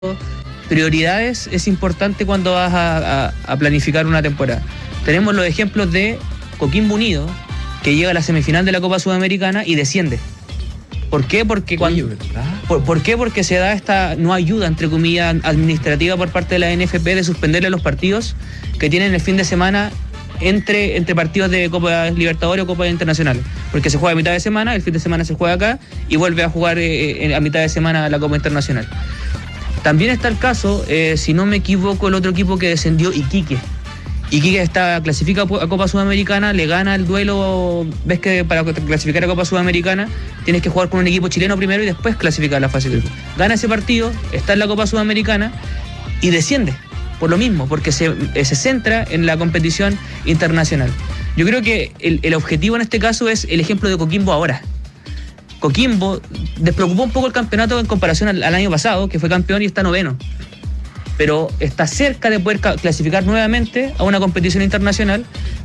prioridades es importante cuando vas a planificar una temporada. Tenemos los ejemplos de Coquimbo Unido, que llega a la semifinal de la Copa Sudamericana y desciende. ¿Por qué? Porque ¿Por qué? Porque se da esta no ayuda, entre comillas, administrativa por parte de la NFP de suspenderle los partidos que tienen el fin de semana entre partidos de Copa Libertadores o Copa Internacionales. Porque se juega a mitad de semana, el fin de semana se juega acá y vuelve a jugar a mitad de semana la Copa Internacional. También está el caso, si no me equivoco, el otro equipo que descendió, Iquique. Iquique clasifica a Copa Sudamericana, le gana el duelo. Ves que para clasificar a Copa Sudamericana tienes que jugar con un equipo chileno primero y después clasificar a la fase de grupo. Gana ese partido, está en la Copa Sudamericana y desciende por lo mismo, porque se centra en la competición internacional. Yo creo que el objetivo en este caso es el ejemplo de Coquimbo ahora. Coquimbo despreocupó un poco el campeonato en comparación al año pasado, que fue campeón y está noveno. Pero está cerca de poder clasificar nuevamente a una competición internacional.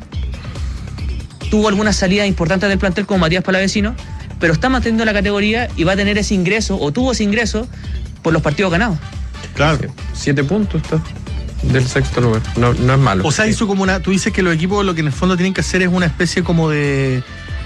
Tuvo algunas salidas importantes del plantel como Matías Palavecino, pero está manteniendo la categoría y va a tener ese ingreso, o tuvo ese ingreso, por los partidos ganados. Claro, 7 puntos está del sexto lugar, no es malo. O sea, hizo como tú dices que los equipos lo que en el fondo tienen que hacer es una especie como de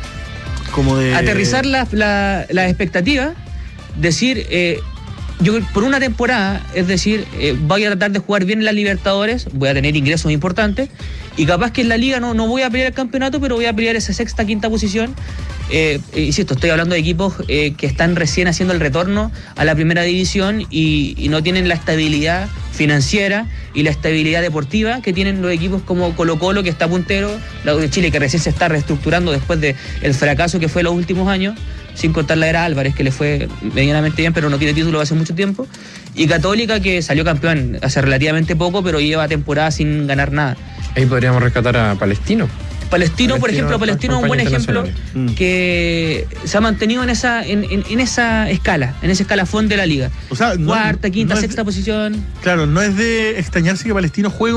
aterrizar las expectativas, decir... yo por una temporada, es decir, voy a tratar de jugar bien en las Libertadores, voy a tener ingresos importantes y capaz que en la Liga no voy a pelear el campeonato, pero voy a pelear esa sexta, quinta posición. Insisto, estoy hablando de equipos que están recién haciendo el retorno a la primera división y no tienen la estabilidad financiera y la estabilidad deportiva que tienen los equipos como Colo-Colo, que está puntero, la de Chile, que recién se está reestructurando después del fracaso que fue los últimos años, sin contar la era Álvarez, que le fue medianamente bien, pero no tiene título hace mucho tiempo, y Católica, que salió campeón hace relativamente poco, pero lleva temporada sin ganar nada. Ahí podríamos rescatar a Palestino. Palestino, por ejemplo, Palestino es un buen ejemplo que se ha mantenido en esa escala, en ese escalafón de la liga. O sea, cuarta, quinta, sexta posición. Claro, no es de extrañarse que Palestino juegue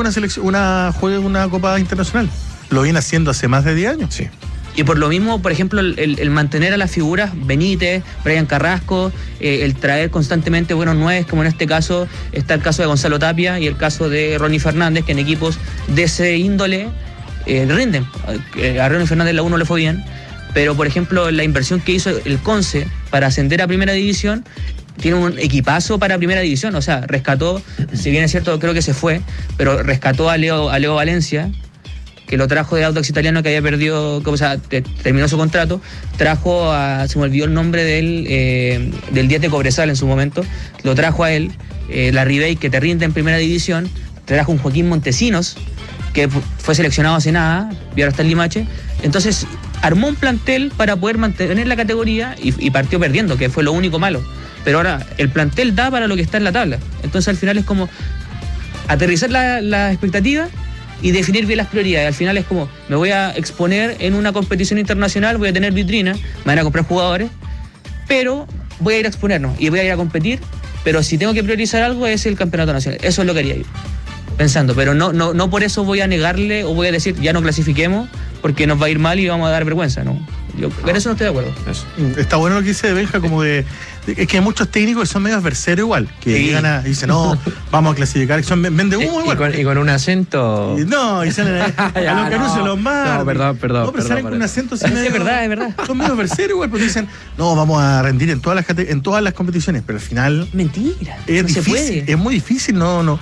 una Copa Internacional. Lo viene haciendo hace más de 10 años. Sí. Y por lo mismo, por ejemplo, el mantener a las figuras, Benítez, Brian Carrasco, el traer constantemente buenos nueves, como en este caso está el caso de Gonzalo Tapia y el caso de Ronnie Fernández, que en equipos de ese índole rinden. A Ronnie Fernández la 1 le fue bien, pero por ejemplo la inversión que hizo el Conce para ascender a Primera División, tiene un equipazo para Primera División. O sea, rescató, si bien es cierto, creo que se fue, pero rescató a Leo Valencia, que lo trajo de Audax Italiano, que había perdido, o sea, terminó su contrato. Trajo se me olvidó el nombre del 10 de Cobresal en su momento, lo trajo a él. La Ribey, que te rinde en Primera División. Trajo un Joaquín Montesinos, que fue seleccionado hace nada y ahora está en Limache. Entonces armó un plantel para poder mantener la categoría y partió perdiendo, que fue lo único malo. Pero ahora el plantel da para lo que está en la tabla. Entonces al final es como aterrizar la expectativa y definir bien las prioridades. Al final es como, me voy a exponer en una competición internacional, voy a tener vitrina, me van a comprar jugadores, pero voy a ir a exponernos y voy a ir a competir. Pero si tengo que priorizar algo es el campeonato nacional. Eso es lo que haría yo, pensando. Pero no por eso voy a negarle o voy a decir ya no clasifiquemos porque nos va a ir mal y vamos a dar vergüenza, ¿no? Yo en eso no estoy de acuerdo. Eso. Está bueno lo que dice Benja, como es que hay muchos técnicos que son medio adversarios igual, que llegan y dicen, no, vamos a clasificar, que son vende humo igual. Y con un acento. No, y salen a los Caruso, los más. No, perdón. No, pero salen con un acento así medio. Es verdad. Son medio adversarios igual, porque dicen, no, vamos a rendir en todas las competiciones, pero al final. Mentira. Es difícil, es muy difícil, no.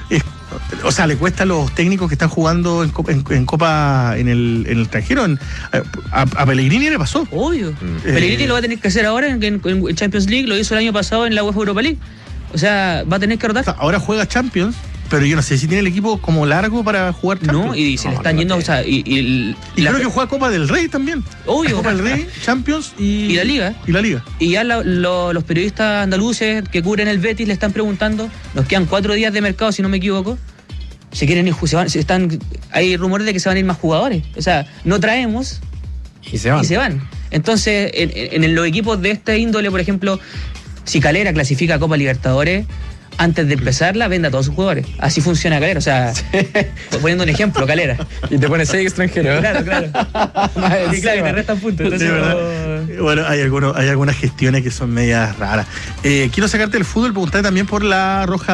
O sea, le cuesta a los técnicos que están jugando en Copa en el extranjero. A Pellegrini le pasó. Obvio. Pellegrini lo va a tener que hacer ahora en Champions League, lo hizo el año pasado en la UEFA Europa League. O sea, va a tener que rotar. O sea, ahora juega Champions, pero yo no sé si tiene el equipo como largo para jugar Champions. No, y se le están yendo, o sea, y creo que juega Copa del Rey también. Obvio. Copa del Rey, Champions y la Liga. Y ya los periodistas andaluces que cubren el Betis le están preguntando, nos quedan 4 días de mercado, si no me equivoco. Se quieren ir, hay rumores de que se van a ir más jugadores. O sea, no traemos y se van. Entonces, en los equipos de esta índole, por ejemplo, si Calera clasifica a Copa Libertadores, antes de empezarla vende a todos sus jugadores. Así funciona Calera. O sea, poniendo un ejemplo, Calera. Y te pone 6 extranjeros. Claro. Y claro, y te restan puntos. Entonces, bueno, hay algunas gestiones que son medias raras. Quiero sacarte del fútbol, preguntar también por la roja